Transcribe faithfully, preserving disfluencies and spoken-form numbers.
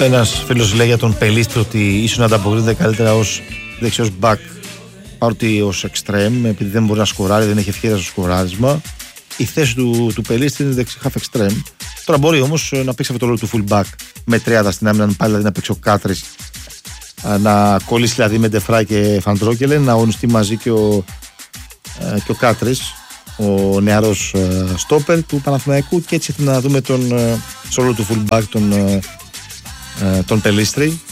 Ένας φίλος λέει για τον Πελίστρη ότι ίσως να ανταποκρίνεται καλύτερα ως δεξιός back παρότι ως extreme, επειδή δεν μπορεί να σκοράρει, δεν έχει ευκαιρία στο σκοράρισμα. Η θέση του, του Πελίστρη είναι δεξί half extreme. Τώρα μπορεί όμως να παίξει αυτό το ρόλο του full back με τριάδα στην άμυνα, να πάει δηλαδή να παίξει ο Κάτρης, να κολλήσει δηλαδή με Ντεφρά και Φαντρόκελε, να αγωνιστεί μαζί και ο, και ο Κάτρης, ο νεαρός στόπερ του Παναθηναϊκού, και έτσι να δούμε τον στο ρόλο του full back τον, τον Πελίστρη.